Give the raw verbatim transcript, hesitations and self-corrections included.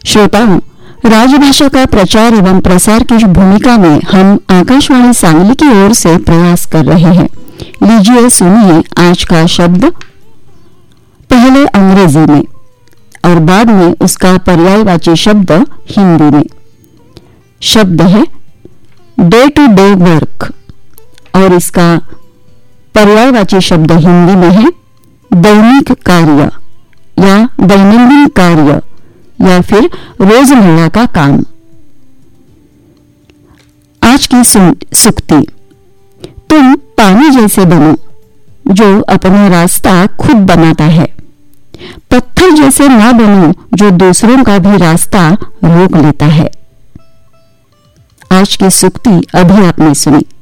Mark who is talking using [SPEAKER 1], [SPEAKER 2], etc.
[SPEAKER 1] श्रोताओं, राजभाषा का प्रचार एवं प्रसार की भूमिका में हम आकाशवाणी सांगली की ओर से प्रयास कर रहे हैं। लीजिए सुनिए आज का शब्द, पहले अंग्रेजी में और बाद में उसका पर्यायवाची शब्द हिंदी में। शब्द है डे टू डे वर्क और इसका पर्यायवाची शब्द हिंदी में है दैनिक कार्य या दैनंदिन कार्य या फिर रोजमर्रा का काम। आज की सूक्ति, तुम पानी जैसे बनो जो अपना रास्ता खुद बनाता है, पत्थर जैसे ना बनो जो दूसरों का भी रास्ता रोक लेता है। आज की सूक्ति अभी आपने सुनी।